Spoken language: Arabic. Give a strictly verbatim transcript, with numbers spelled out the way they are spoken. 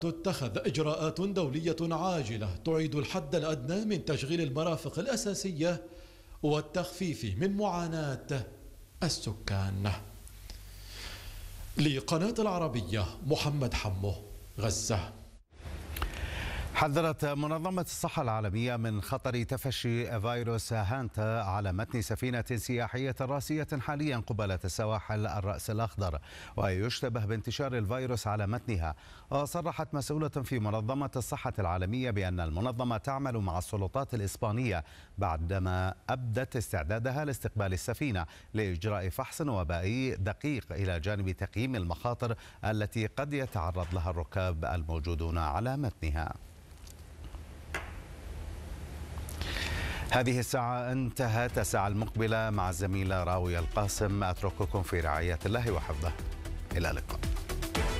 تتخذ إجراءات دولية عاجلة تعيد الحد الأدنى من تشغيل المرافق الأساسية والتخفيف من معاناة السكان. لقناة العربية محمد حمو، غزة. حذرت منظمة الصحة العالمية من خطر تفشي فيروس هانتا على متن سفينة سياحية راسية حاليا قبالة السواحل الرأس الأخضر، ويشتبه بانتشار الفيروس على متنها. وصرحت مسؤولة في منظمة الصحة العالمية بأن المنظمة تعمل مع السلطات الإسبانية بعدما أبدت استعدادها لاستقبال السفينة لإجراء فحص وبائي دقيق إلى جانب تقييم المخاطر التي قد يتعرض لها الركاب الموجودون على متنها. هذه الساعة انتهت. الساعة المقبلة مع الزميلة راوية القاسم. أترككم في رعاية الله وحفظه. إلى اللقاء.